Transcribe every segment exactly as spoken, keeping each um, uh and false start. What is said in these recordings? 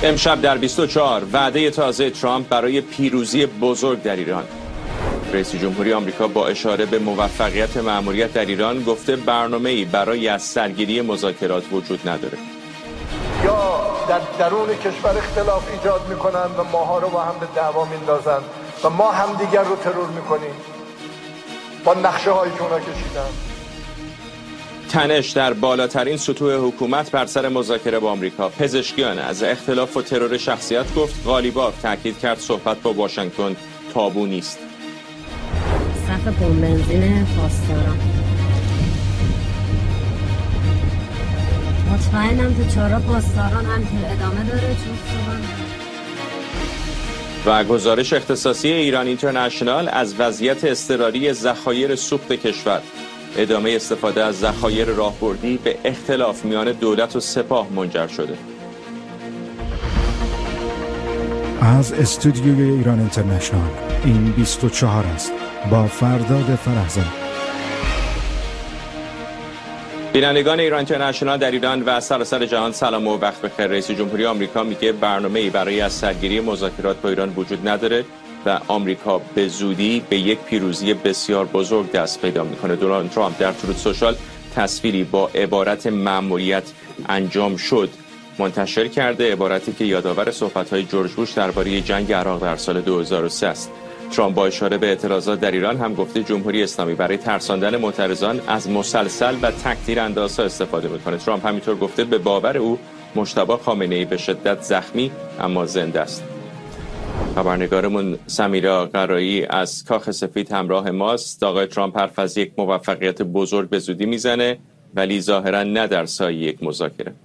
امشب در بیست و چهار وعده تازه ترامپ برای پیروزی بزرگ در ایران. رئیس جمهوری آمریکا با اشاره به موفقیت مأموریت در ایران گفته برنامه‌ای برای از سرگیری مذاکرات وجود نداره. یا در درون کشور اختلاف ایجاد میکنن و ماها رو با هم به دعوا میندازن و ما هم دیگر رو ترور میکنیم با نقشه هایی که اونا کشیدن. تنش در بالاترین سطوح حکومت بر سر مذاکره با آمریکا. پزشکیان از اختلاف و ترور شخصیت گفت. غالیباف تاکید کرد صحبت با واشنگتن تابو نیست. صف پمپ بنزین پاسداران. مطمئنم که چهارراه پاسداران هم که ادامه داره چون و گزارش اختصاصی ایران اینترنشنال از وضعیت اضطراری ذخایر سوخت کشور. ادامه استفاده از ذخایر راهبردی به اختلاف میان دولت و سپاه منجر شده. از استودیوی ایران اینترنشنال این بیست و چهار است با فرداد فرحزاد. بینندگان ایران اینترنشنال در ایران و سراسر جهان سلام و وقت بخیر. رئیس جمهوری آمریکا میگه برنامه‌ای برای از سرگیری مذاکرات با ایران وجود نداره و آمریکا به زودی به یک پیروزی بسیار بزرگ دست پیدا میکنه. دونالد ترامپ در تروت سوشال تصویری با عبارت مأموریت انجام شد منتشر کرده، عبارتی که یادآور صحبت‌های جورج بوش درباره جنگ عراق در سال دو هزار و سه است. ترامپ با اشاره به اعتراضات در ایران هم گفته جمهوری اسلامی برای ترساندن معترضان از مسلسل و تک‌تیر اندازها استفاده میکنه. ترامپ همینطور گفته به باور او مجتبی خامنه‌ای به شدت زخمی اما زنده است. خبرنگارمون سمیرا قرایی از کاخ سفید همراه ماست. آقای ترامپ حرف از یک موفقیت بزرگ به زودی میزنه ولی ظاهرا نه در سایه یک مذاکره.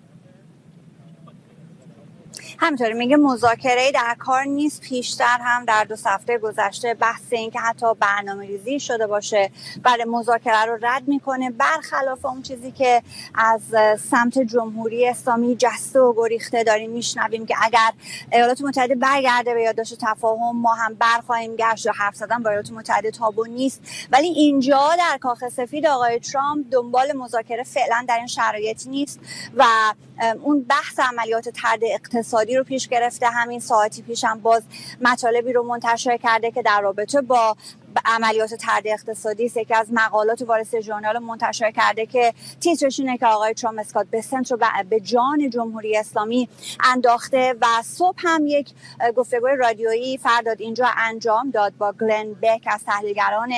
همینطوری میگه مذاکره‌ای در کار نیست. پیشتر هم در دو هفته گذشته بحث این که حتی برنامه‌ریزی شده باشه برای مذاکره رو رد میکنه، برخلاف اون چیزی که از سمت جمهوری اسلامی جسته و گریخته داریم میشنویم که اگر ایالات متحده برگرده به یادداشت تفاهم ما هم برخواهیم گشت و حرف زدن با ایالات متحده تابو نیست. ولی اینجا در کاخ سفید آقای ترامپ دنبال مذاکره فعلا در این شرایط نیست و اون بحث عملیات طرد اقتصادی رو پیش گرفته. همین ساعتی پیش هم باز مطالبی رو منتشر کرده که در رابطه با عملیات طرد اقتصادی است. یکی از مقالات وال استریت ژورنال منتشر کرده که تیترش اینه که آقای ترامپ اسکات بسنت رو به جان جمهوری اسلامی انداخته و صبح هم یک گفتگوی رادیویی فرداد اینجا انجام داد با گلن بک از تحلیلگران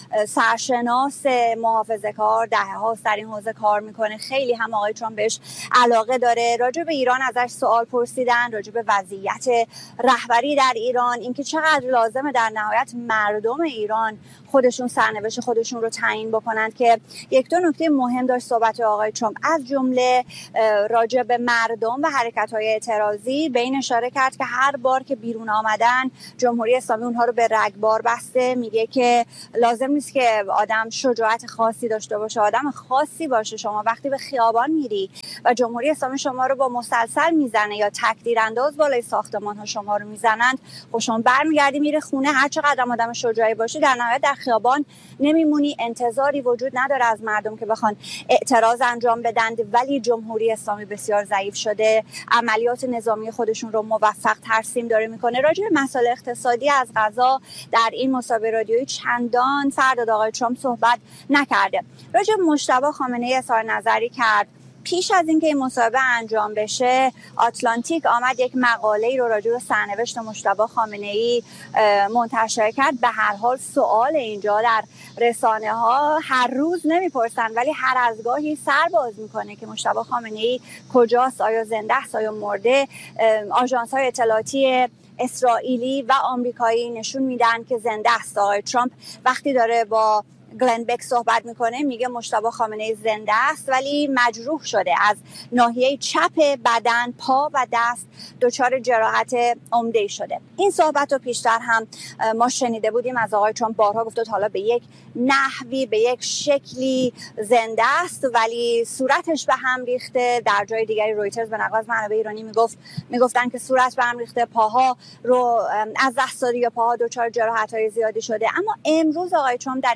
سرشناس محافظه‌کار، دهه‌هاست در این حوزه کار میکنه. خیلی هم آقای ترامپ بهش علاقه داره. راجع به ایران ازش سوال پرسیدن، راجع به وضعیت رهبری در ایران، اینکه چقدر لازمه در نهایت مردم ایران خودشون سرنوشت خودشون رو تعیین بکنند. که یک دو نکته مهم داشت صحبت آقای ترامپ، از جمله راجع به مردم و حرکت‌های اعتراضی. به این اشاره کرد که هر بار که بیرون آمدن جمهوری اسلامی اونها رو به رگبار بسته. میگه که لازم نیست که آدم شجاعت خاصی داشته باشه، آدم خاصی باشه. شما وقتی به خیابان میری و جمهوری اسلامی شما رو با مسلسل میزنه یا تک‌تیر انداز بالای ساختمان‌ها شما رو میزنند، خب شما برمیگردی میره خونه، هر چقدر آدم شجاعی باشی در نهایت در خیابان نمیمونی. انتظاری وجود نداره از مردم که بخوان اعتراض انجام بدن. ولی جمهوری اسلامی بسیار ضعیف شده، عملیات نظامی خودشون رو موفق ترسیم داره میکنه. راجع به مسائل اقتصادی از قضا در این مصاحبه رادیویی چندان فرداد آقای ترامپ صحبت نکرده. راجع به مجتبی خامنه‌ای اظهار نظری کرد. پیش از اینکه این مصاحبه انجام بشه آتلانتیک آمد یک مقاله‌ای رو راجع به سرنوشت مجتبی خامنه‌ای منتشر کرد. به هر حال سوال اینجا در رسانه‌ها هر روز نمیپرسن ولی هر از گاهی سر باز میکنه که مجتبی خامنه‌ای کجاست، آیا زنده است، آیا مرده. آژانس‌های اطلاعاتی اسرائیلی و آمریکایی نشون میدن که زنده است. آقای ترامپ وقتی داره با گلن بک صحبت میکنه میگه مجتبی خامنه‌ای زنده است ولی مجروح شده، از ناحیه چپ بدن، پا و دست دچار جراحت عمده‌ای شده. این صحبت رو پیشتر هم ما شنیده بودیم از آقای ترامپ، بارها گفت حالا به یک نحوی به یک شکلی زنده است ولی صورتش به هم ریخته. در جای دیگری رویترز به نقل از منابع ایرانی میگفت میگفتن که صورت به هم ریخته، پاها رو از دست داده یا پاها دچار جراحت‌های زیادی شده. اما امروز آقای ترامپ در این گفتگو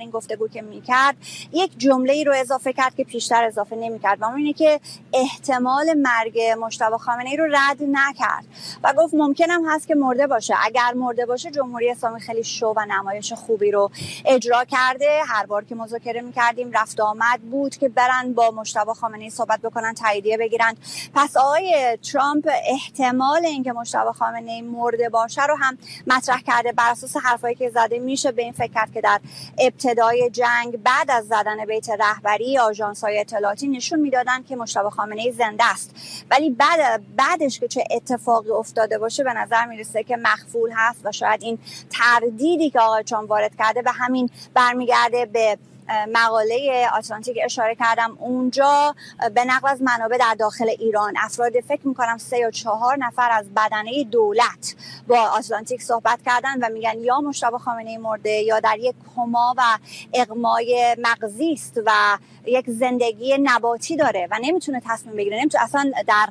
شروع که میکرد یک جمله ای رو اضافه کرد که پیشتر اضافه نمیکرد و اون اینه که احتمال مرگ مجتبی خامنه‌ای رو رد نکرد و گفت ممکنم هست که مرده باشه. اگر مرده باشه جمهوری اسلامی خیلی شو و نمایش خوبی رو اجرا کرده. هر بار که مذاکره میکردیم رفت آمد بود که برن با مجتبی خامنه‌ای صحبت بکنن، تاییدیه بگیرن. پس آقای ترامپ احتمال اینکه مجتبی خامنه‌ای مرده باشه رو هم مطرح کرده. بر اساس حرفایی که زده میشه به این فکر کرد که در ابتدای جنگ بعد از زدن بیت رهبری آژانس‌های اطلاعاتی نشون میدادن که مجتبی خامنه‌ای زنده است، ولی بعد بعدش که چه اتفاقی افتاده باشه به نظر میرسه که مخفول هست و شاید این تردیدی که آقای ترامپ وارد کرده به همین برمیگرده. به مقاله آتلانتیک اشاره کردم، اونجا به نقل از منابع در داخل ایران افراد فکر میکنم سه یا چهار نفر از بدنه دولت با آتلانتیک صحبت کردن و میگن یا مجتبی خامنه‌ای مرده یا در یک کما و اغمای مغزی است و یک زندگی نباتی داره و نمیتونه تصمیم بگیره، نمیتونه اصلا در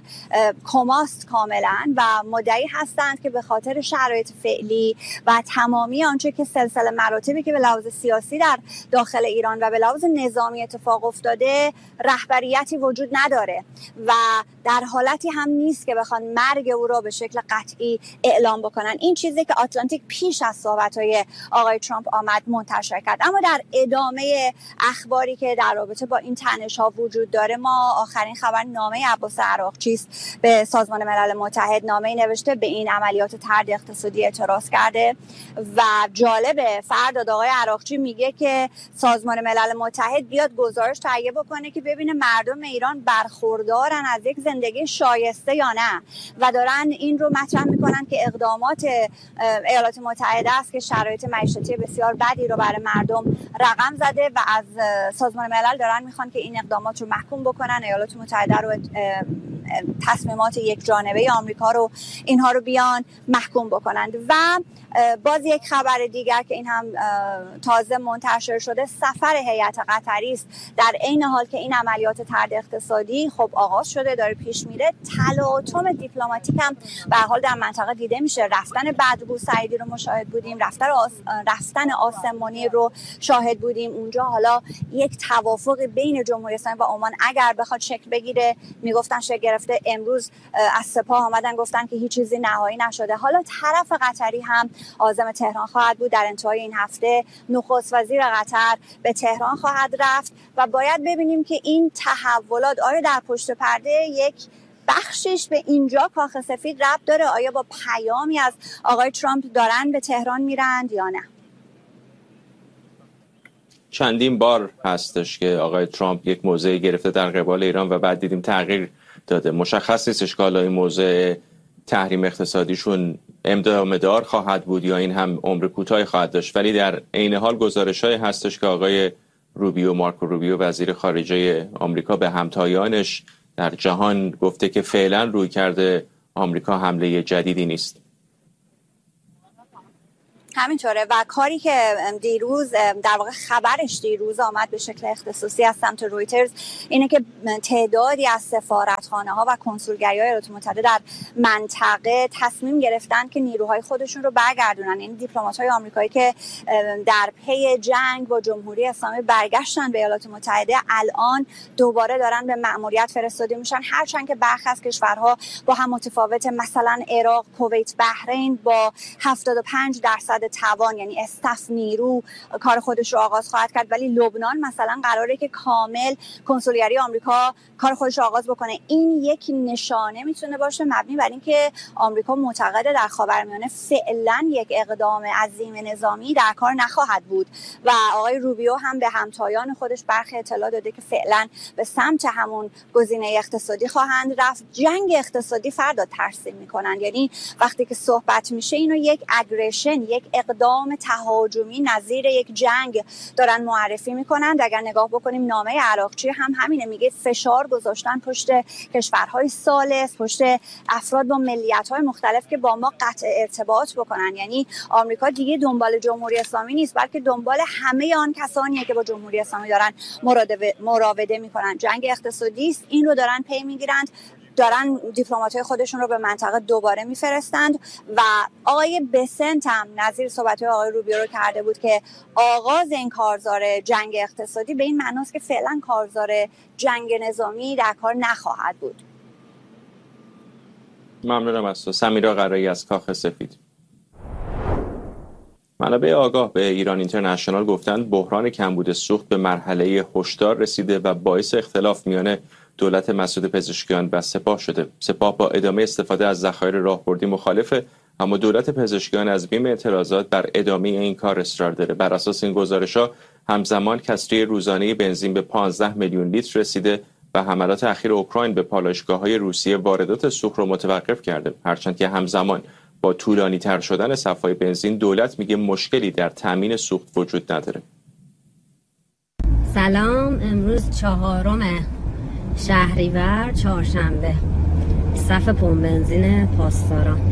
کماست کاملا و مدعی هستند که به خاطر شرایط فعلی و تمامی آنچه که سلسله مراتبی که به لحاظ سیاسی در داخل ایران و به لحاظ نظامی اتفاق افتاده رهبریتی وجود نداره و در حالتی هم نیست که بخوان مرگ او را به شکل قطعی اعلام بکنن. این چیزی که آتلانتیک پیش از صحبت‌های آقای ترامپ آمد منتشر کرد. اما در ادامه اخباری که در رابطه با این تنش‌ها وجود داره، ما آخرین خبرنامه عباس عراقچی است به سازمان ملل متحد. نامه‌ای نوشته به این عملیات طرد اقتصادی اعتراض کرده و جالبه فردا آقای عراقچی میگه که سازمان ملل متحد بیاد گزارش تهیه بکنه که ببینه مردم ایران برخوردارن از یک زندگی شایسته یا نه و دارن این رو مطرح میکنن که اقدامات ایالات متحده است که شرایط معیشتی بسیار بدی رو برای مردم رقم زده و از سازمان ملل دارن میخوان که این اقدامات رو محکوم بکنن. ایالات متحده رو تصمیمات یک جانبه آمریکا رو اینها رو بیان محکوم بکنند. و باز یک خبر دیگر که این هم تازه منتشر شده، سفر هیئت قطری است. در عین حال که این عملیات طرد اقتصادی خب آغاز شده، داره پیش میره، تلاطم دیپلماتیک هم به هر حال در منطقه دیده میشه. رفتن بدرگو سعیدی رو مشاهد بودیم، رفتن آس... رفتن آسمانی رو شاهد بودیم. اونجا حالا یک توافق بین جمهوری اسلامی و عمان اگر بخواد شکل بگیره، میگفتن شکل گرفته. امروز از سپاه آمدن گفتن که هیچ چیزی نهایی نشده. حالا طرف قطری هم عازم تهران خواهد بود. در انتهای این هفته نخست وزیر قطر به تهران خواهد رفت و باید ببینیم که این تحولات آیا در پشت پرده یک بخشش به اینجا کاخ سفید ربط داره، آیا با پیامی از آقای ترامپ دارن به تهران میرند یا نه. چندین بار هستش که آقای ترامپ یک موضعی گرفته در قبال ایران و بعد دیدیم تغییر داده. مشخص نیست اشکال های موضع تحریم اقتصادیشون ادامه‌دار خواهد بود یا این هم عمر کوتاهی خواهد داشت، ولی در عین حال گزارش‌هایی هستش که آقای روبیو مارکو روبیو وزیر خارجه آمریکا به همتایانش در جهان گفته که فعلا رویکرد آمریکا حمله جدیدی نیست. همینطوره و کاری که دیروز در واقع خبرش دیروز آمد به شکل اختصاصی از سمت رویترز اینه که تعدادی از سفارتخانه‌ها و کنسولگری‌های ایالات متحده در منطقه تصمیم گرفتن که نیروهای خودشون رو برگردونن. این دیپلمات‌های آمریکایی که در پی جنگ با جمهوری اسلامی برگشتن به ایالات متحده الان دوباره دارن به مأموریت فرستاده میشن، هرچند که برخی از کشورها با هم متفاوته. مثلا عراق، کویت، بحرین با هفتاد و پنج درصد توان یعنی استف نیرو کار خودش رو آغاز خواهد کرد، ولی لبنان مثلا قراره که کامل کنسولگری آمریکا کار خودش رو آغاز بکنه. این یک نشانه میتونه باشه مبنی بر اینکه آمریکا معتقده در خاورمیانه فعلا یک اقدام عظیم نظامی در کار نخواهد بود و آقای روبیو هم به همتایان خودش برخی اطلاع داده که فعلا به سمت همون گزینه اقتصادی خواهند رفت. جنگ اقتصادی فردا ترسیم میکنن، یعنی وقتی که صحبت میشه اینو یک اگریشن، یک اقدام تهاجمی نظیر یک جنگ دارن معرفی میکنن. اگر نگاه بکنیم نامه عراقچی هم همینه، میگه فشار گذاشتن پشت کشورهای ثالث، پشت افراد با ملیت‌های مختلف که با ما قطع ارتباط بکنن. یعنی آمریکا دیگه دنبال جمهوری اسلامی نیست، بلکه دنبال همه آن کسانیه که با جمهوری اسلامی دارن مراوده میکنن. جنگ اقتصادی است، این رو دارن پی میگیرند. دارن دیپلمات‌های خودشون رو به منطقه دوباره میفرستند و آقای بسنت هم نظیر صحبت‌های آقای روبیو رو کرده بود که آغاز این کارزار جنگ اقتصادی به این معناست که فعلا کارزار جنگ نظامی در کار نخواهد بود. ممنونم از تو. سمیرا قرایی از کاخ سفید. منابع آگاه به ایران اینترنشنال گفتند بحران کمبود سوخت به مرحله هشدار رسیده و باعث اختلاف میان دولت مسعود پزشکیان و سپاه شده. سپاه با ادامه استفاده از ذخایر راهبردی مخالفه، اما دولت پزشکیان از بیم اعتراضات بر ادامه این کار اصرار داره. بر اساس این گزارش‌ها همزمان کسری روزانه بنزین به پانزده میلیون لیتر رسیده و حملات اخیر اوکراین به پالایشگاه‌های روسیه واردات سوخت رو متوقف کرده. هرچند که همزمان با طولانی تر شدن صف‌های بنزین دولت میگه مشکلی در تامین سوخت وجود نداره. سلام، امروز چهارم شهریور چهارشنبه، صف پمپ بنزین پاسداران.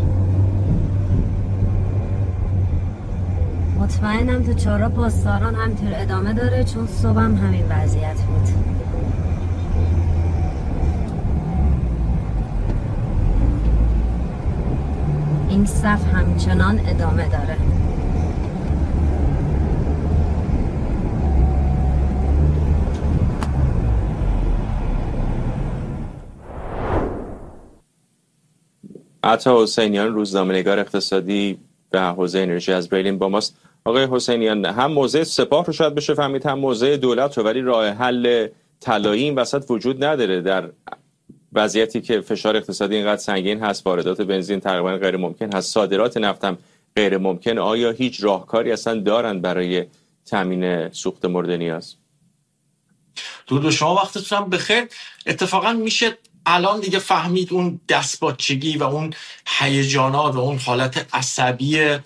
مطمئنم تو چهارراه پاسداران همینطور ادامه داره، چون صبحم همین وضعیت بود. این صف همچنان ادامه داره. عطا حسینیان، روزنامه‌نگار اقتصادی و حوزه انرژی از برلین با ماست. آقای حسینیان، هم موضع سپاه رو شاید بشه فهمید، هم موضع دولت رو، ولی راه حل طلایی این وسط وجود نداره در وضعیتی که فشار اقتصادی اینقدر سنگین هست، واردات بنزین تقریبا غیر ممکن هست، صادرات نفت هم غیر ممکن. آیا هیچ راهکاری اصلا دارن برای تامین سوخت مورد نیاز؟ درود شما، وقتتون هم بخیر. اتفاقا میشه الان دیگه فهمید اون دستپاچگی و اون هیجانات و اون حالت عصبی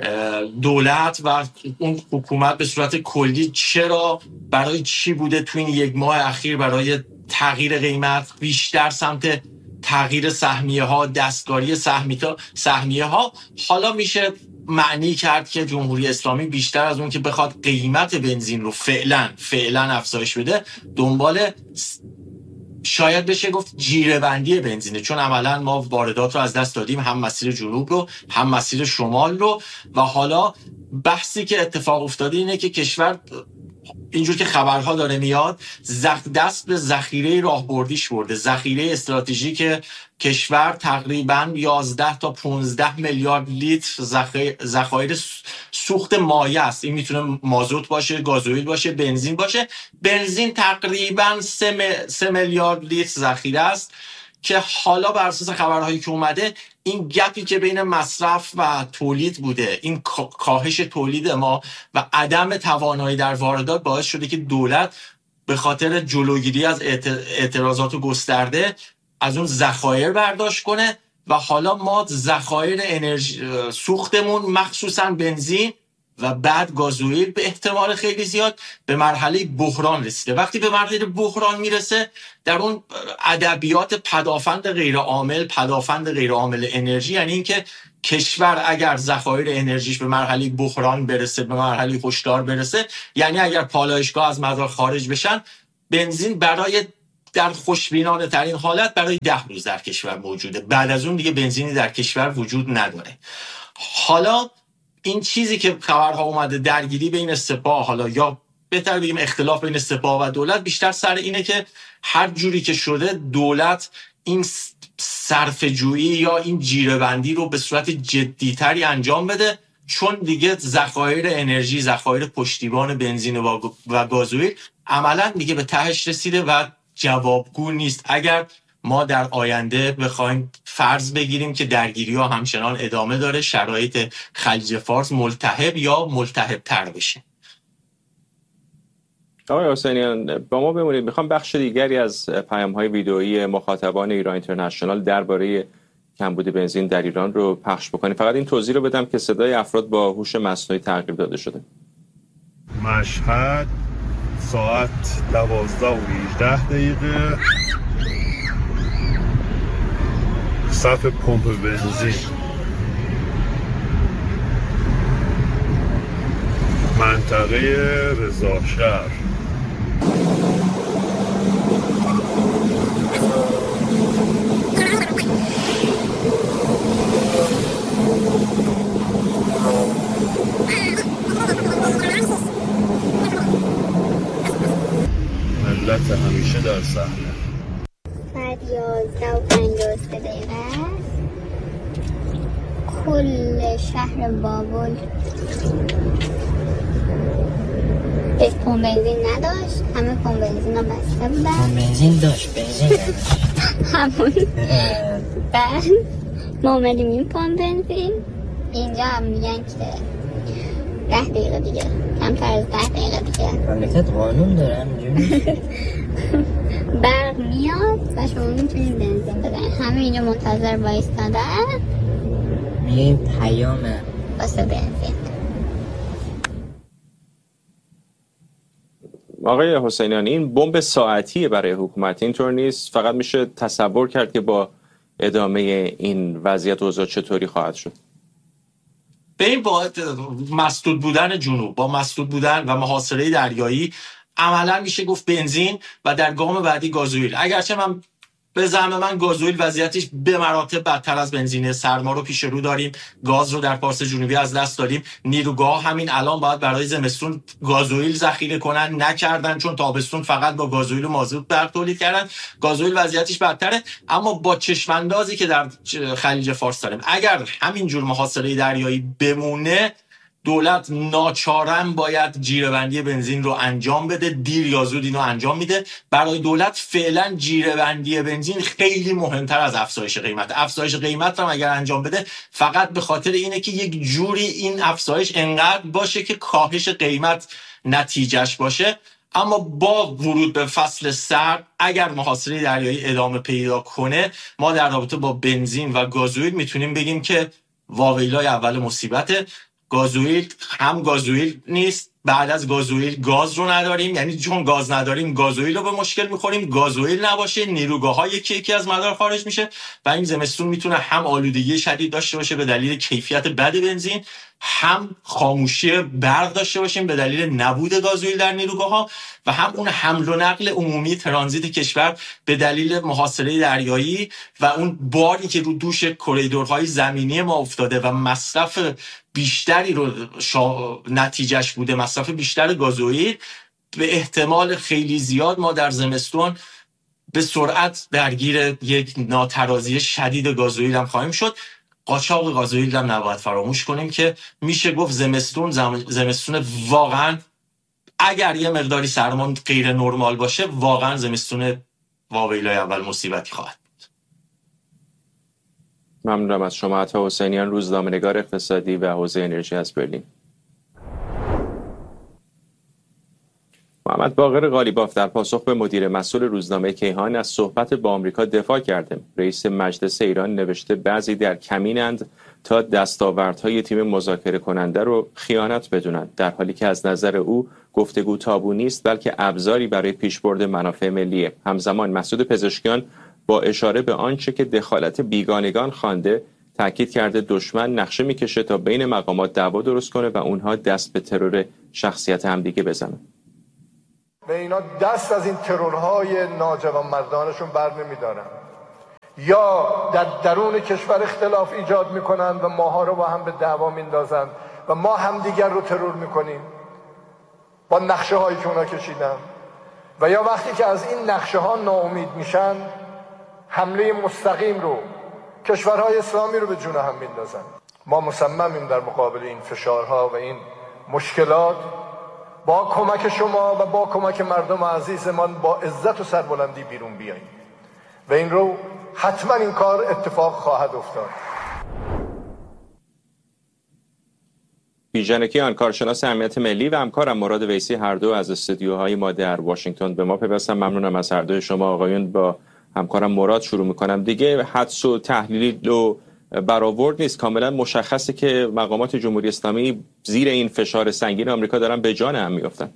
دولت و اون حکومت به صورت کلی چرا، برای چی بوده تو این یک ماه اخیر برای تغییر قیمت بیشتر سمت تغییر سهمیه ها، دستکاری سهمیه ها. حالا میشه معنی کرد که جمهوری اسلامی بیشتر از اون که بخواد قیمت بنزین رو فعلا فعلا افزایش بده، دنبال شاید بشه گفت جیره بندی بنزینه، چون عملا ما واردات رو از دست دادیم، هم مسیر جنوب رو هم مسیر شمال رو. و حالا بحثی که اتفاق افتاده اینه که کشور اینجور که خبرها داره میاد دست به ذخیره راهبردیش برده، ذخیره استراتژیک کشور تقریبا یازده تا پانزده میلیارد لیتر ذخایر سوخت مایع است. این میتونه مازوت باشه، گازوئیل باشه، بنزین باشه. بنزین تقریبا سه میلیارد لیتر ذخیره است که حالا بر اساس خبرهایی که اومده این گپی که بین مصرف و تولید بوده، این کاهش تولید ما و عدم توانایی در واردات باعث شده که دولت به خاطر جلوگیری از اعتراضات گسترده از اون ذخایر برداشت کنه و حالا ما ذخایر انرژی سوختمون مخصوصا بنزین و بعد گازوئیل به احتمال خیلی زیاد به مرحله بحران رسیده. وقتی به مرحله بحران میرسه، در اون ادبیات پدافند غیر عامل پدافند غیر عامل انرژی، یعنی اینکه کشور اگر ذخایر انرژیش به مرحله بحران برسه، به مرحله هشدار برسه، یعنی اگر پالایشگاه از مدار خارج بشن، بنزین برای در خوشبینانه ترین حالت برای ده روز در کشور موجوده. بعد از اون دیگه بنزینی در کشور وجود نداره. حالا این چیزی که خبرها اومده، درگیری بین سپاه، حالا یا بهتر بگیم اختلاف بین سپاه و دولت، بیشتر سر اینه که هر جوری که شده دولت این صرفه‌جویی یا این جیره‌بندی رو به صورت جدی‌تری انجام بده، چون دیگه ذخایر انرژی، ذخایر پشتیبان بنزین و گازوئیل عملاً دیگه به تهش رسیده و جوابگو نیست. اگر ما در آینده بخوایم فرض بگیریم که درگیری ها همچنان ادامه داره، شرایط خلیج فارس ملتهب یا ملتهب تر بشه. آقای حسینیان با ما بمونید. میخوام بخش دیگری از پیام های ویدئویی مخاطبان ایران اینترنشنال درباره کمبود بنزین در ایران رو پخش بکنیم. فقط این توضیح رو بدم که صدای افراد با هوش مصنوعی تغییر داده شده. مشهد ساعت دوازده و هجده دقیقه، صف پمپ بنزین منطقه رضاشهر. سهله. ساعت یازده و پنجاه و سه دقیقه است. کل شهر بابل هیچ پمپ بنزین نداشت، همه پمپ بنزین ها بسته بودن. پمپ بنزین داشت، بنزین نداشت. همون بعد ما اومدیم این پمپ بنزین، اینجا هم میگن که ده دقیقه دیگه، کمتر از ده دقیقه دیگه مملکت قانون داره همینجوری برق میاد و شما میتونید بنزین بدن. همه اینجا منتظر وایستادن، میگه پیامه واسه بنزین. آقای حسینیان، این بمب ساعتیه برای حکومت، اینطور نیست؟ فقط میشه تصور کرد که با ادامه این وضعیت اوضاع چطوری خواهد شد؟ به این با مسدود بودن جنوب، با مسدود بودن و محاصره دریایی، عملا میشه گفت بنزین و در گام بعدی گازوئیل. اگرچه من به زعم من گازوئیل وضعیتش به مراتب بدتر از بنزینه. سرما رو پیش رو داریم، گاز رو در پارس جنوبی از دست دادیم. نیروگاه همین الان باید برای زمستون گازوئیل ذخیره کنن، نکردن چون تابستون فقط با گازوئیل و مازوت برق تولید کردن. گازوئیل وضعیتش بدتره. اما با چشماندازی که در خلیج فارس داریم، اگر همین جور محاصره دریایی بمونه، دولت ناچارن باید جیره‌بندی بنزین رو انجام بده. دیر یا زود اینو انجام میده. برای دولت فعلا جیره‌بندی بنزین خیلی مهمتر از افزایش قیمت. افزایش قیمت رو اگر انجام بده فقط به خاطر اینه که یک جوری این افزایش انقدر باشه که کاهش قیمت نتیجهش باشه. اما با ورود به فصل سرد، اگر محاصره دریایی ادامه پیدا کنه، ما در رابطه با بنزین و گازوئیل میتونیم بگیم که واویلای اول مصیبته. گازوئیل هم گازوئیل نیست، بعد از گازوئیل گاز رو نداریم، یعنی چون گاز نداریم گازوئیل رو به مشکل میخوریم. گازوئیل نباشه، نیروگاه ها یکی یکی از مدار خارج میشه و این زمستون میتونه هم آلودگی شدید داشته باشه به دلیل کیفیت بد بنزین، هم خاموشی برق داشته باشیم به دلیل نبود گازوئیل در نیروگاه ها، و هم اون حمل و نقل عمومی ترانزیت کشور به دلیل محاصره دریایی و اون باری که رو دوش کریدورهای زمینی ما افتاده و مصرف بیشتری رو شا... نتیجهش بوده مصرف بیشتر گازوئیل. به احتمال خیلی زیاد ما در زمستون به سرعت درگیر یک ناترازی شدید گازوئیل هم خواهیم شد. قاچاق گازوئیل هم نباید فراموش کنیم که میشه گفت زمستون زم... زمستون واقعا، اگر یه مقداری سرما غیر نرمال باشه، واقعا زمستون واویلای اول مصیبتی خواهد بود. ممنونم از شما. عطا حسینیان، روزنامه‌نگار اقتصادی و حوزه انرژی از برلین. محمد باقر قالیباف در پاسخ به مدیر مسئول روزنامه کیهان از صحبت با آمریکا دفاع کرده. رئیس مجلس ایران نوشته بعضی در کمینند تا دستاوردهای تیم مذاکره کننده رو خیانت بدونند، در حالی که از نظر او گفتگو تابو نیست بلکه ابزاری برای پیشبرد منافع ملیه. همزمان مسعود پزشکیان با اشاره به آنچه که دخالت بیگانگان خوانده تاکید کرده دشمن نقشه میکشه تا بین مقامات دعوا درست کنه و اونها دست به ترور شخصیت همدیگه بزنن. به اینا دست از این ترورهای ناجوانمردانشون بر نمیدارن، یا در درون کشور اختلاف ایجاد میکنن و ماها رو با هم به دعوا میندازن و ما همدیگر رو ترور میکنیم با نقشه هایی که اونا کشیدن، و یا وقتی که از این نقشه ها ناامید میشن حمله مستقیم رو کشورهای اسلامی رو به جون هم میندازن. ما مصممیم در مقابل این فشارها و این مشکلات با کمک شما و با کمک مردم عزیزمان با عزت و سربلندی بیرون بیاییم و این رو حتما این کار اتفاق خواهد افتاد. بیژن کیان، کارشناس امنیت ملی و همکارم مراد ویسی، هر دو از استودیوهای ما در واشنگتن به ما پیوستن. ممنونم از هر دوی شما آقایون. با همکارم مراد شروع میکنم. دیگه حدس و تحلیل و برآورد نیست، کاملا مشخصه که مقامات جمهوری اسلامی زیر این فشار سنگین آمریکا دارن به جان هم میافتن.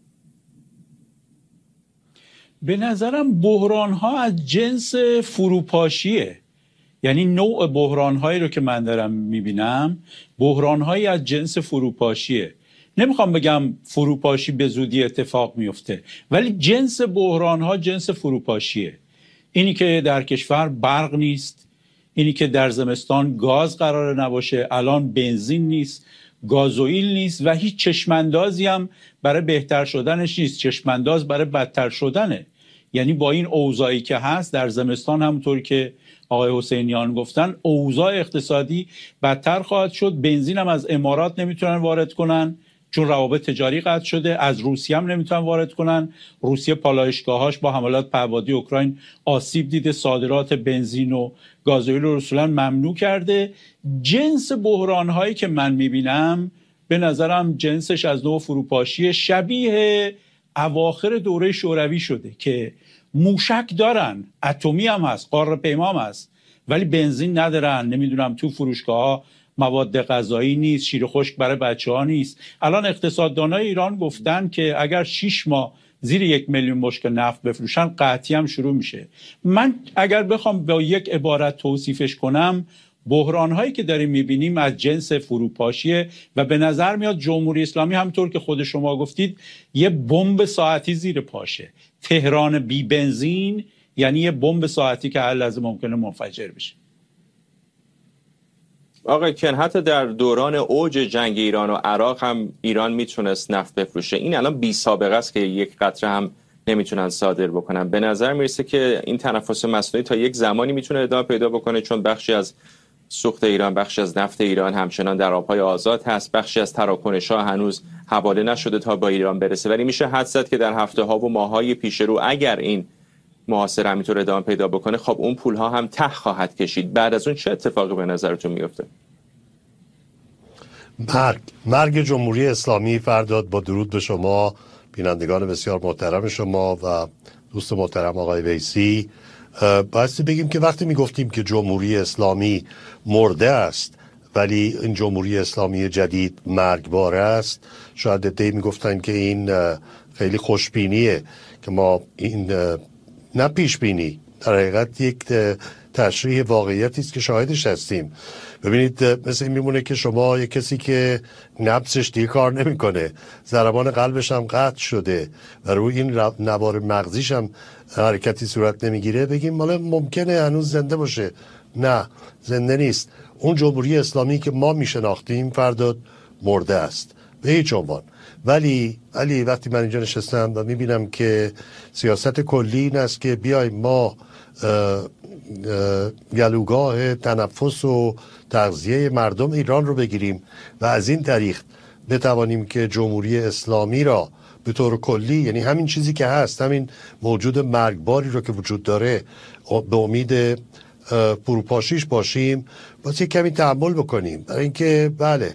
به نظرم بحران ها از جنس فروپاشیه، یعنی نوع بحران هایی رو که من دارم میبینم بحران هایی از جنس فروپاشیه. نمیخوام بگم فروپاشی به زودی اتفاق میفته، ولی جنس بحران ها جنس فروپاشیه. اینی که در کشور برق نیست، اینی که در زمستان گاز قراره نباشه، الان بنزین نیست، گازوئیل نیست و هیچ چشماندازی هم برای بهتر شدنش نیست، چشمانداز برای بدتر شدنه. یعنی با این اوضاعی که هست در زمستان، همونطور که آقای حسینیان گفتن، اوضاع اقتصادی بدتر خواهد شد. بنزین هم از امارات نمیتونن وارد کنن چون روابط تجاری قطع شده، از روسیه هم نمیتونن وارد کنن. روسیه پالایشگاهاش با حملات پهپادی اوکراین آسیب دیده، صادرات بنزین و گازوئیل رو رسولا ممنوع کرده. جنس بحران هایی که من میبینم به نظرم جنسش از نوع فروپاشی شبیه اواخر دوره شوروی شده که موشک دارن، اتمی هم هست، قاره پیما هم هست، ولی بنزین ندارن. نمیدونم تو فروشگاه ها مواد غذایی نیست، شیر خشک برای بچه ها نیست. الان اقتصاددانای ایران گفتن که اگر شش ماه زیر یک میلیون بشکه نفت بفروشن قحطی هم شروع میشه. من اگر بخوام با یک عبارت توصیفش کنم، بحران هایی که داریم میبینیم از جنس فروپاشیه و به نظر میاد جمهوری اسلامی همطور که خود شما گفتید یه بمب ساعتی زیر پاشه. تهران بی بنزین یعنی یه بمب ساعتی که هر لحظه ممکنه منفجر بشه. آقای کن، حتی در دوران اوج جنگ ایران و عراق هم ایران میتونست نفت بفروشه. این الان بی سابقه است که یک قطره هم نمیتونن صادر بکنن. به نظر میرسه که این تنفس مصنوعی تا یک زمانی میتونه ادامه پیدا بکنه، چون بخشی از سوخت ایران، بخشی از نفت ایران همچنان در آبهای آزاد هست، بخشی از تراکنش‌ها هنوز حواله نشده تا با ایران برسه. ولی میشه حدس زد که در هفته‌ها و ماه‌های پیش رو اگر این محاصره همینطور ادامه پیدا بکنه، خب اون پول‌ها هم ته خواهد کشید. بعد از اون چه اتفاقی به نظرتون میفته؟ مرگ مرگ جمهوری اسلامی. فرداد با درود به شما بینندگان بسیار محترم شما و دوست محترم آقای ویسی. بایستی بگیم که وقتی میگفتیم که جمهوری اسلامی مرده است ولی این جمهوری اسلامی جدید مرگبار است، شاید عده‌ای میگفتن که این خیلی خوشبینیه که ما این نه پیش بینی، در حقیقت یک تشریح واقعیتی است که شاهدش هستیم. ببینید مثل این میمونه که شما یک کسی که نبضش دیگه کار نمیکنه، ضربان قلبش هم قطع شده و روی این نوار مغزیش هم حرکتی صورت نمیگیره، بگیم مالا ممکنه هنوز زنده باشه. نه، زنده نیست. اون جمهوری اسلامی که ما میشناختیم فرداد مرده است به هیچ عنوان. ولی ولی وقتی من اینجا نشستم و میبینم که سیاست کلی این است که بیایم ما گلوگاه تنفس و تغذیه مردم ایران رو بگیریم و از این طریق بتوانیم که جمهوری اسلامی را به طور کلی، یعنی همین چیزی که هست، همین موجود مرگباری رو که وجود داره، به امید فروپاشیش باشیم، باید یک کمی تحمل بکنیم. برای اینکه بله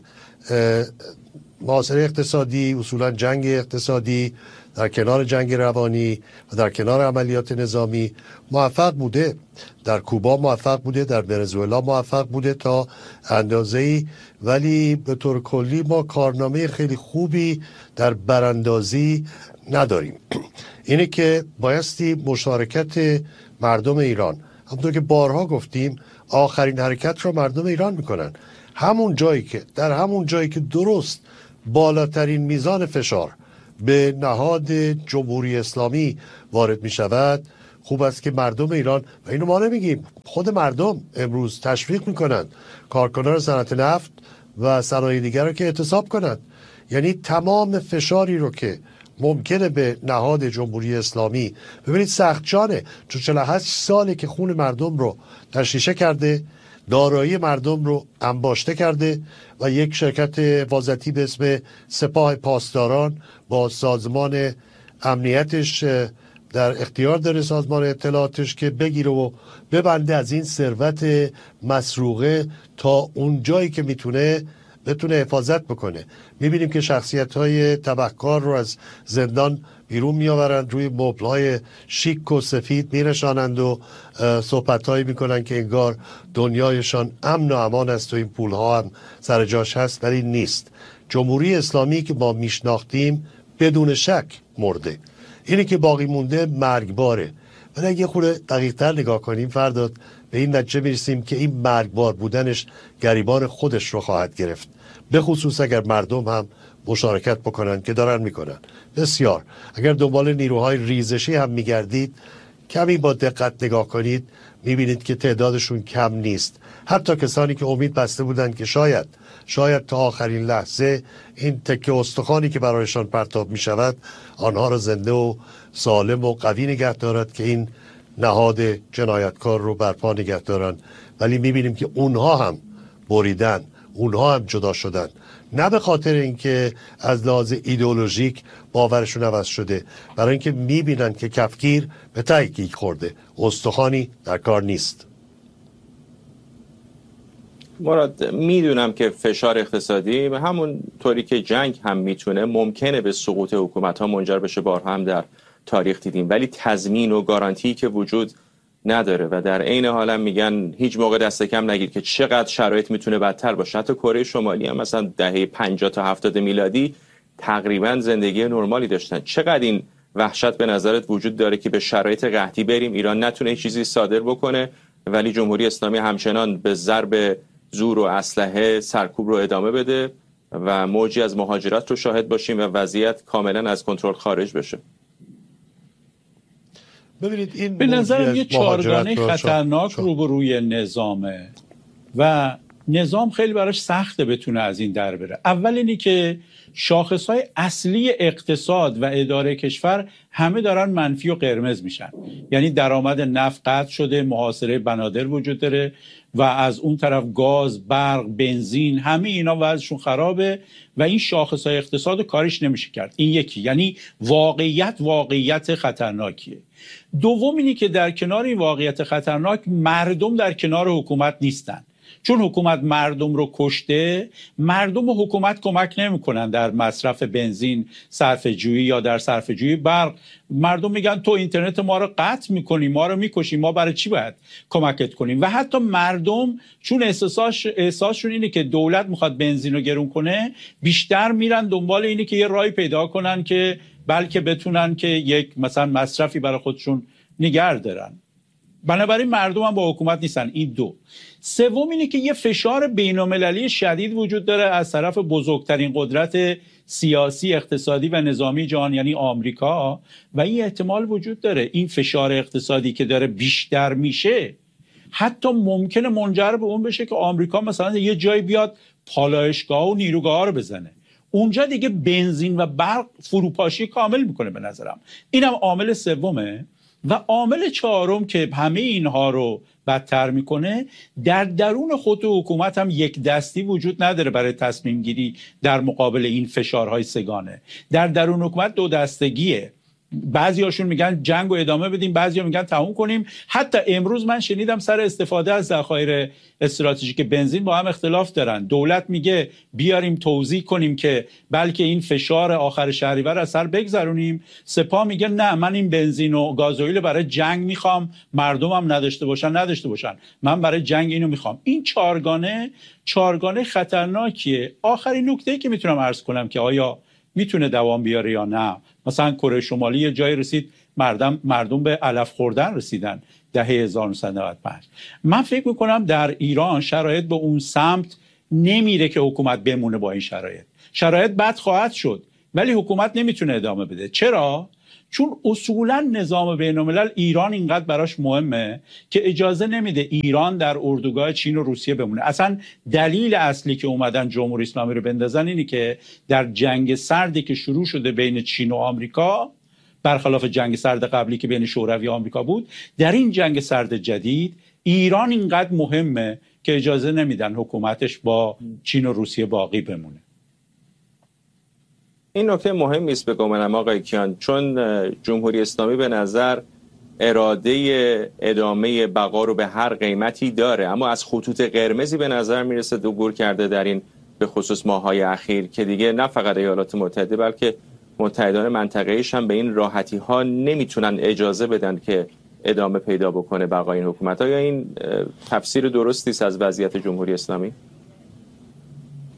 محاصره اقتصادی، اصولا جنگ اقتصادی در کنار جنگ روانی و در کنار عملیات نظامی موفق بوده. در کوبا موفق بوده، در ونزوئلا موفق بوده تا اندازه‌ای، ولی به طور کلی ما کارنامه خیلی خوبی در براندازی نداریم. اینه که بایستی مشارکت مردم ایران، همونطور که بارها گفتیم، آخرین حرکت رو مردم ایران میکنن. همون جایی که در همون جایی که درست بالاترین میزان فشار به نهاد جمهوری اسلامی وارد می شود، خوب است که مردم ایران، و اینو ما نمیگیم، خود مردم امروز تشویق میکنند کارکنان صنعت نفت و صنایع دیگر رو که اعتصاب کنند. یعنی تمام فشاری رو که ممکنه به نهاد جمهوری اسلامی، ببینید سخت جانه، چون چهل و هشت ساله که خون مردم رو در شیشه کرده، دارایی مردم رو انباشته کرده و یک شرکت وازتی به اسم سپاه پاسداران با سازمان امنیتش در اختیار داره، سازمان اطلاعاتش، که بگیره و ببنده از این ثروت مسروقه تا اون جایی که میتونه بتونه حفاظت بکنه. میبینیم که شخصیت‌های تبهکار رو از زندان بیرون میآورند، روی مبل‌های شیک و سفید میرشانند و صحبت‌هایی میکنن که انگار دنیایشان امن و امان است و این پول‌ها هم سر جاش هست، ولی نیست. جمهوری اسلامی که ما میشناختیم بدون شک مرده. اینی که باقی مونده مرگباره. ولی اگه خورده دقیق‌تر نگاه کنیم فرداد به این نتیجه میرسیم که این مرگبار بودنش گریبان خودش رو خواهد گرفت، به خصوص اگر مردم هم مشارکت بکنن که دارن میکنن. بسیار اگر دنبال نیروهای ریزشی هم میگردید کمی با دقت نگاه کنید میبینید که تعدادشون کم نیست. حتی کسانی که امید بسته بودند که شاید شاید تا آخرین لحظه این تکه استخوانی که برایشان پرتاب میشود آنها را زنده و سالم و قوی نگه دارد که این نهاد جنایتکار رو برپا نگه دارن، ولی میبینیم که اونها هم بریدن، اونها هم جدا شدن، نه به خاطر اینکه از لحاظ ایدئولوژیک باورشون عوض شده، برای اینکه میبینن که کفگیر به تحقیق خورده، استخوانی در کار نیست. مراد، میدونم که فشار اقتصادی همون طوری که جنگ هم میتونه ممکنه به سقوط حکومت ها منجر بشه، بارها هم در تاریخ دیدیم، ولی تضمین و گارانتی که وجود نداره و در عین حال هم میگن هیچ موقع دست کم نگیر که چقدر شرایط میتونه بدتر باشه. حتی کره شمالی هم مثلا دهه پنجاه تا هفتاد میلادی تقریبا زندگی نرمالی داشتن. چقدر این وحشت به نظرت وجود داره که به شرایط قحطی بریم، ایران نتونه چیزی صادر بکنه ولی جمهوری اسلامی همچنان به ضرب زور و اسلحه سرکوب رو ادامه بده و موجی از مهاجرت رو شاهد باشیم و وضعیت کاملا از کنترل خارج بشه؟ ببینید این به نظرم یه چهارگانه رو خطرناک شا... شا... رو به روی نظامه و نظام خیلی براش سخته بتونه از این در بره. اول اینی که شاخصهای اصلی اقتصاد و اداره کشور همه دارن منفی و قرمز میشن، یعنی درآمد نفت قطع شده، محاصره بنادر وجود داره و از اون طرف گاز، برق، بنزین، همه اینا وضعشون خرابه و این شاخصهای اقتصاد کاریش نمیشه کرد. این یکی، یعنی واقعیت واقعیت خطرناکیه. دوم اینی که در کنار این واقعیت خطرناک مردم در کنار حکومت نیستن، چون حکومت مردم رو کشته. مردم و حکومت کمک نمیکنن در مصرف بنزین، صرفه جویی یا در صرفه جویی برق. مردم میگن تو اینترنت ما رو قطع میکنی، ما رو میکشی، ما برای چی باید کمکت کنیم؟ و حتی مردم چون احساسش احساسشون اینه که دولت میخواد بنزین رو گرون کنه، بیشتر میرن دنبال اینه که یه راهی پیدا کنن که بلکه بتونن که یک مثلا مصرفی برای خودشون نگه دارن. بنابراین مردم هم با حکومت نیستن. این دو. سوم اینه که یه فشار بین‌المللی شدید وجود داره از طرف بزرگترین قدرت سیاسی، اقتصادی و نظامی جهان، یعنی آمریکا، و این احتمال وجود داره این فشار اقتصادی که داره بیشتر میشه حتی ممکنه منجر به اون بشه که آمریکا مثلا یه جایی بیاد پالایشگاه و نیروگاه رو بزنه. اونجا دیگه بنزین و برق فروپاشی کامل میکنه به نظرم. اینم عامل سومه. و عامل چهارم که همه اینها رو بدتر میکنه، در درون خود حکومت هم یک دستی وجود نداره برای تصمیم گیری در مقابل این فشارهای سگانه. در درون حکومت دو دستگیه. بعضی هاشون میگن جنگ رو ادامه بدیم، بعضی ها میگن تموم کنیم. حتی امروز من شنیدم سر استفاده از ذخایر استراتژیک بنزین با هم اختلاف دارن. دولت میگه بیاریم توزیع کنیم که بلکه این فشار آخر شهریور از سر بگذرونیم. سپاه میگه نه، من این بنزین و گازوئیل برای جنگ میخوام، مردمم نداشته باشن نداشته باشن، من برای جنگ اینو میخوام. این چارگانه چارگانه خطرناکیه. آخرین نکته‌ای که میتونم عرض کنم که آیا میتونه دوام بیاره یا نه، مثلا کره شمالی یه جایی رسید مردم مردم به علف خوردن رسیدن دهه هزار و نهصد و نود و پنج. من فکر میکنم در ایران شرایط به اون سمت نمیره که حکومت بمونه با این شرایط. شرایط بد خواهد شد ولی حکومت نمیتونه ادامه بده. چرا؟ چون اصولا نظام بین‌الملل ایران اینقدر براش مهمه که اجازه نمیده ایران در اردوگاه چین و روسیه بمونه. اصلا دلیل اصلی که اومدن جمهوری اسلامی رو بندازن اینی که در جنگ سردی که شروع شده بین چین و آمریکا، برخلاف جنگ سرد قبلی که بین شوروی و آمریکا بود، در این جنگ سرد جدید ایران اینقدر مهمه که اجازه نمیدن حکومتش با چین و روسیه باقی بمونه. این نکته مهمی است به گمانم آقای کیان، چون جمهوری اسلامی به نظر اراده ادامه بقا رو به هر قیمتی داره، اما از خطوط قرمزی به نظر میرسه عبور کرده در این به خصوص ماه‌های اخیر که دیگه نه فقط ایالات متحده بلکه متحدان منطقه‌ایش هم به این راحتی ها نمیتونن اجازه بدن که ادامه پیدا بکنه بقای این حکومت. آیا این تفسیر درستی است از وضعیت جمهوری اسلامی؟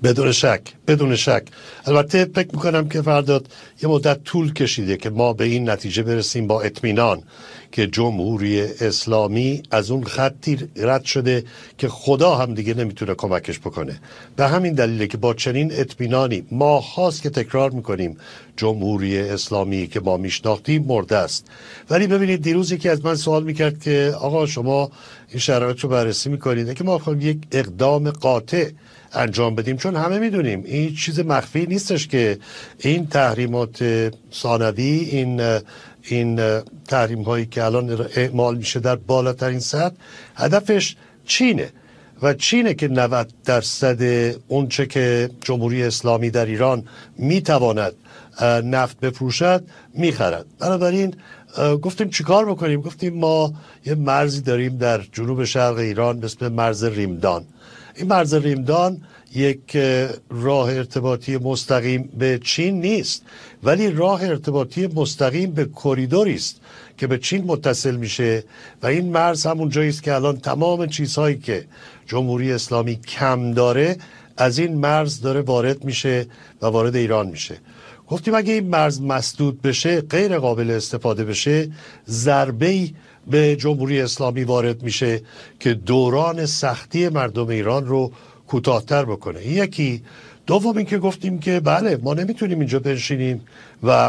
بدون شک بدون شک البته فکر میکنم که فرداد یه مدت طول کشیده که ما به این نتیجه برسیم با اطمینان که جمهوری اسلامی از اون خطی رد شده که خدا هم دیگه نمیتونه کمکش بکنه. به همین دلیله که با چنین اطمینانی ما خواست که تکرار میکنیم جمهوری اسلامی که ما میشناختیم مرده است. ولی ببینید دیروز یکی از من سوال میکرد که آقا شما این شرایط رو بررسی میکنید که ما خواهیم یک اقدام قاطع انجام بدیم، چون همه میدونیم این چیز مخفی نیستش که این تحریمات ثانوی، این این تحریم هایی که الان اعمال میشه در بالاترین سطح، هدفش چینه و چینه که نود درصد اون چه که جمهوری اسلامی در ایران میتواند نفت بفروشد میخرد. بنابراین گفتیم چیکار بکنیم؟ گفتیم ما یه مرزی داریم در جنوب شرق ایران به اسم مرز ریمدان. این مرز ریمدان یک راه ارتباطی مستقیم به چین نیست، ولی راه ارتباطی مستقیم به کریدوری است که به چین متصل میشه و این مرز همون جایی است که الان تمام چیزهایی که جمهوری اسلامی کم داره از این مرز داره وارد میشه و وارد ایران میشه. گفتیم اگه این مرز مسدود بشه، غیر قابل استفاده بشه، ضربه‌ای به جمهوری اسلامی وارد میشه که دوران سختی مردم ایران رو کوتاه‌تر بکنه. این یکی. دوم این که گفتیم که بله ما نمیتونیم اینجا بنشینیم و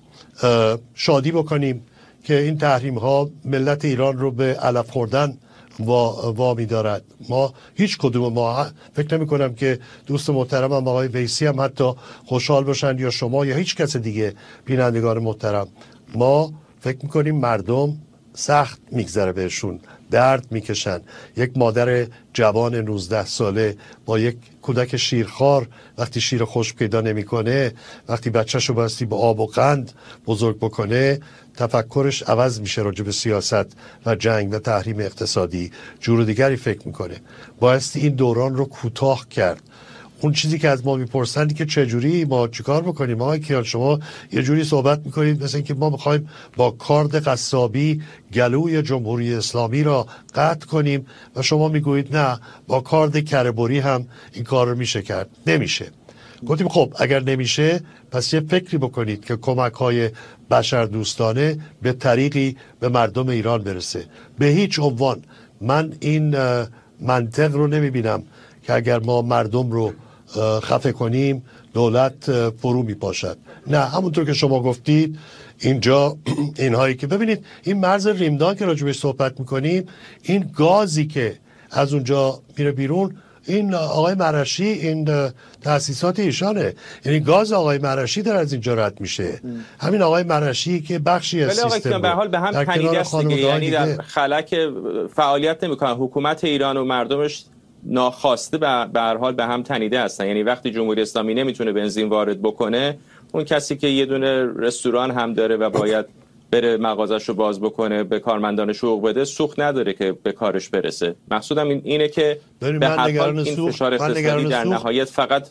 شادی بکنیم که این تحریم ها ملت ایران رو به علف خوردن وامی دارد. ما هیچ کدوم ما فکر نمی کنم که دوست محترم هم آقای ویسی هم حتی خوشحال باشند یا شما یا هیچ کس دیگه بینندگان محترم. ما فکر میکنیم مردم سخت میگذره بهشون، درد میکشن. یک مادر جوان نوزده ساله با یک کودک شیرخوار وقتی شیر خشک پیدا نمیکنه، وقتی بچه‌شو باستی به آب و قند بزرگ بکنه، تفکرش عوض میشه راجع به سیاست و جنگ و تحریم اقتصادی، جور دیگری فکر میکنه. بایستی این دوران رو کوتاه کرد. اون چیزی که از ما میپرسن که چجوری ما چیکار بکنیم، آقای کیان شما یه جوری صحبت میکنید مثل اینکه ما میخوایم با کارد قصابی گلوی جمهوری اسلامی را قطع کنیم و شما میگویید نه با کارد کره‌بری هم این کار رو میشه کرد. نمیشه. گفتیم خب اگر نمیشه پس یه فکری بکنید که کمک های بشر دوستانه به طریقی به مردم ایران برسه. به هیچ عنوان من این منطق رو نمیبینم که اگر ما مردم رو خفه کنیم دولت فرو می پاشد. نه، همونطور که شما گفتید اینجا اینهایی که ببینید این مرز ریمدان که راجبش صحبت میکنیم، این گازی که از اونجا میره بیرون، این آقای مرشی این تأسیسات ایشانه، یعنی گاز آقای مرشی در از اینجا رد میشه. همین آقای مرشی که بخشی از سیستم به حال به هم تنیده است دیگه، یعنی در خلک فعالیت نمیکنن. حکومت ایران و مردمش ناخواسته به هر حال به هم تنیده هستن. یعنی وقتی جمهوری اسلامی نمیتونه بنزین وارد بکنه، اون کسی که یه دونه رستوران هم داره و باید بره مغازش رو باز بکنه، به کارمندانش حقوق بده، سوخت نداره که به کارش برسه. مقصودم این اینه که به هر حال این فشار اقتصادی در نهایت فقط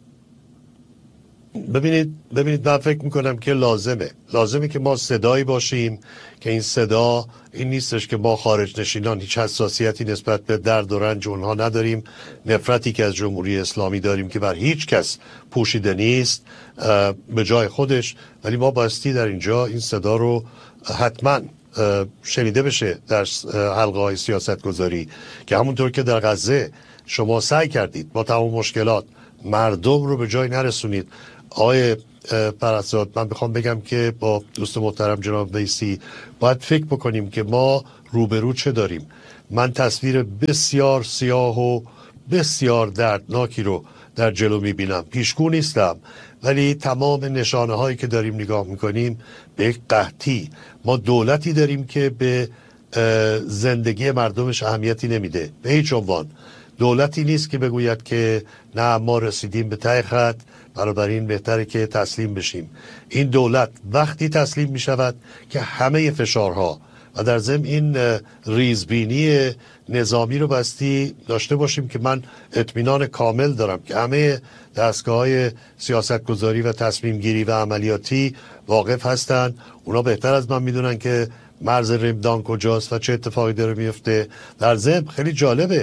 ببینید ببینید من فکر میکنم که لازمه لازمه که ما صدایی باشیم که این صدا این نیستش که ما خارج نشینان هیچ حساسیتی نسبت به درد و رنج اونها نداریم، نفرتی که از جمهوری اسلامی داریم که بر هیچ کس پوشیده نیست به جای خودش، ولی ما بایستی در اینجا این صدا رو حتما شنیده بشه در حلقه های سیاست گذاری، که همونطور که در غزه شما سعی کردید با تمام مشکلات مردم رو به جای نرسونید. آقای فرزاد من بخوام بگم که با دوست محترم جناب ویسی باید فکر بکنیم که ما روبرو چه داریم. من تصویر بسیار سیاه و بسیار دردناکی رو در جلو میبینم، پیشگو نیستم، ولی تمام نشانه هایی که داریم نگاه میکنیم به یک قحطی. ما دولتی داریم که به زندگی مردمش اهمیتی نمیده به هیچ عنوان. دولتی نیست که بگوید که نه ما رسیدیم به ته خط بنابراین بهتره که تسلیم بشیم. این دولت وقتی تسلیم می شود که همه فشارها و در ضمن این ریزبینی نظامی رو بستی داشته باشیم که من اطمینان کامل دارم که همه دستگاه‌های سیاستگذاری و تصمیم گیری و عملیاتی واقف هستن. اونا بهتر از من میدونن که مرز ریمدان کجاست و چه اتفاقی داره میفته. در ضمن خیلی جالبه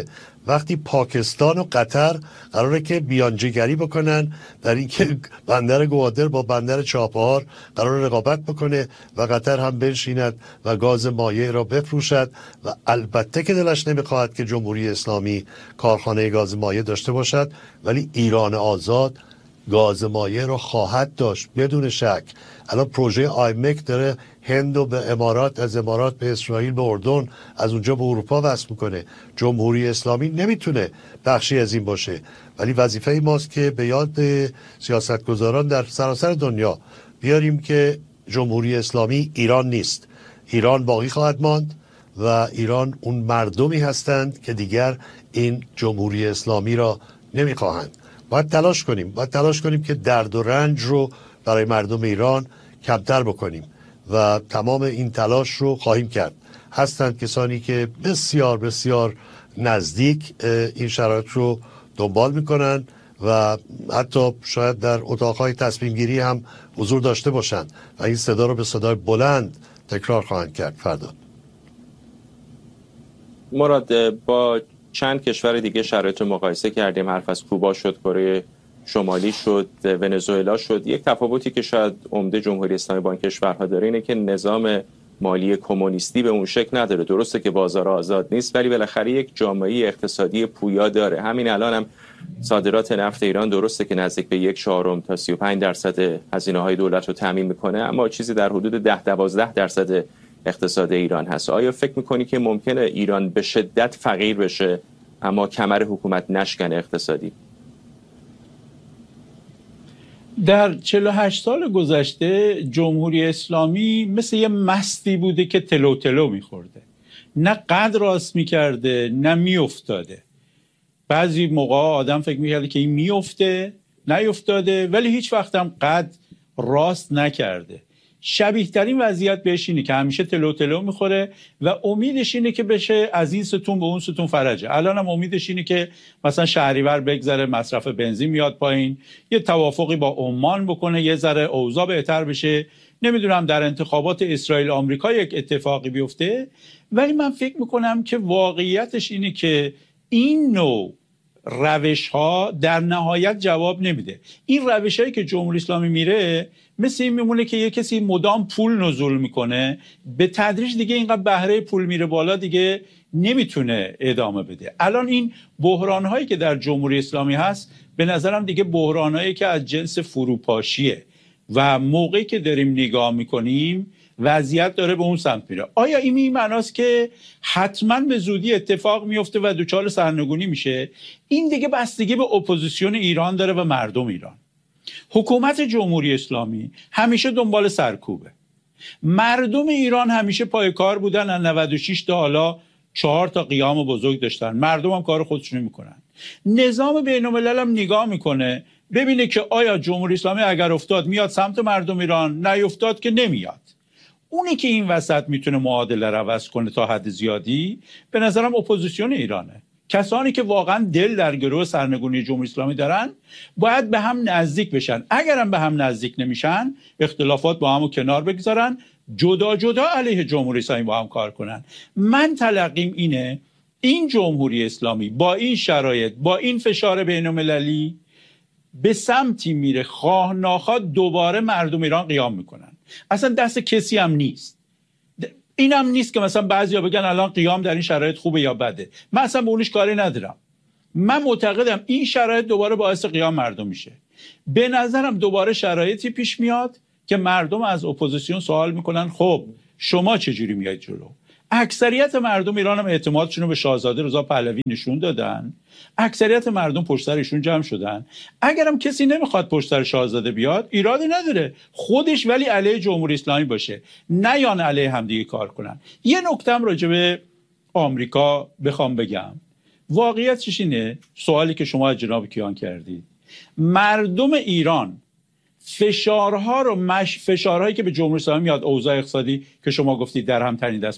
وقتی پاکستان و قطر قراره که بیانجیگری بکنن در اینکه بندر گوادر با بندر چابهار قرار رقابت بکنه و قطر هم بنشیند و گاز مایع را بفروشد و البته که دلش نمیخواهد که جمهوری اسلامی کارخانه گاز مایع داشته باشد، ولی ایران آزاد گاز مایع را خواهد داشت بدون شک. الان پروژه آیمک داره هند و به امارات، از امارات به اسرائیل، به اردن، از اونجا به اروپا وصل میکنه. جمهوری اسلامی نمیتونه بخشی از این باشه، ولی وظیفه ماست که به یاد سیاستگزاران در سراسر دنیا بیاریم که جمهوری اسلامی ایران نیست. ایران باقی خواهد ماند و ایران اون مردمی هستند که دیگر این جمهوری اسلامی را نمیخواهند. باید تلاش کنیم باید تلاش کنیم که درد و رنج رو برای مردم ایران کمتر بکنیم و تمام این تلاش رو خواهیم کرد. هستند کسانی که بسیار بسیار نزدیک این شرایط رو دنبال میکنن و حتی شاید در اتاقهای تصمیم گیری هم حضور داشته باشند و این صدا رو به صدای بلند تکرار خواهند کرد. فردا مراد، با چند کشور دیگه شرایط رو مقایسه کردیم. حرف از کوبا شد، کره شمالی شد، ونزوئلا شد. یک تفاوتی که شاید عمده جمهوری اسلامی با این کشورها داره اینه که نظام مالی کمونیستی به اون شکل نداره. درسته که بازار آزاد نیست، ولی بالاخره یک جامعه اقتصادی پویا داره. همین الان هم صادرات نفت ایران درسته که نزدیک به یک چهارم تا سی و پنج درصد هزینه‌های دولت رو تامین میکنه، اما چیزی در حدود ده دوازده درصد اقتصاد ایران هست. آیا فکر میکنی که ممکنه ایران به شدت فقیر بشه اما کمر حکومت نشکنه اقتصادی؟ در چهل و هشت سال گذشته جمهوری اسلامی مثل یه مستی بوده که تلو تلو میخورده، نه قد راست میکرده نه میافتاده. بعضی موقع آدم فکر میکرده که این میفته، نیفتاده، ولی هیچ وقت هم قد راست نکرده. شبیه ترین وضعیت بهش اینه که همیشه تلو تلو میخوره و امیدش اینه که بشه از این ستون به اون ستون فرجه. الان هم امیدش اینه که مثلا شهریور بگذره، مصرف بنزین میاد پایین، یه توافقی با عمان بکنه، یه ذره اوضاع بهتر بشه، نمیدونم در انتخابات اسرائیل آمریکا یک اتفاقی بیفته. ولی من فکر میکنم که واقعیتش اینه که این نوع روش ها در نهایت جواب نمیده. این روش هایی که جمهوری اسلامی میره مثل این میمونه که یه کسی مدام پول نزول میکنه، به تدریج دیگه اینقدر بهره پول میره بالا، دیگه نمیتونه ادامه بده. الان این بحران هایی که در جمهوری اسلامی هست به نظرم دیگه بحران هایی که از جنس فروپاشیه و موقعی که داریم نگاه میکنیم وضعیت داره به اون سمت میره. آیا این این معناست که حتما به زودی اتفاق میفته و دوچار سرنگونی میشه؟ این دیگه بستگی به اپوزیسیون ایران داره و مردم ایران. حکومت جمهوری اسلامی همیشه دنبال سرکوبه. مردم ایران همیشه پای کار بودن، از نود و شش تا حالا چهار تا قیام بزرگ داشتن. مردم هم کار خودشونو میکنن. نظام بین الملل هم نگاه میکنه ببینه که آیا جمهوری اسلامی اگر افتاد میاد سمت مردم ایران، نیفتاد که نمیاد. اونی که این وسط میتونه معادله رو عوض کنه تا حد زیادی به نظرم اپوزیسیون ایرانه. کسانی که واقعا دل در گروه سرنگونی جمهوری اسلامی دارن باید به هم نزدیک بشن. اگرم به هم نزدیک نمیشن، اختلافات با همو کنار بگذارن، جدا جدا علیه جمهوری اسلامی با هم کار کنن. من تلقیم اینه این جمهوری اسلامی با این شرایط، با این فشار بین المللی به سمتی میره خواه ناخواه دوباره مردم ایران قیام میکنن. اصلا دست کسی هم نیست. اینم نیست که مثلا بعضیا بگن الان قیام در این شرایط خوبه یا بده. من اصلا به اونش کاری ندارم. من معتقدم این شرایط دوباره باعث قیام مردم میشه. به نظرم دوباره شرایطی پیش میاد که مردم از اپوزیسیون سوال میکنن خب شما چجوری میایید جلو؟ اکثریت مردم ایران هم اعتمادشون رو به شاهزاده رضا پهلوی نشون دادن. اکثریت مردم پشت سر ایشون جمع شدن. اگرم کسی نمیخواد پشت سر شاهزاده بیاد ایرادی نداره، خودش ولی علیه جمهوری اسلامی باشه، نه یا علیه همدیگه کار کنن. یه نکتم راجع به آمریکا بخوام بگم، واقعیتش اینه، سوالی که شما از جناب کیان کردید، مردم ایران فشارها رو مش فشارهایی که به جمهوری اسلامی میاد، اوضاع اقتصادی که شما گفتید در هم تنیده است،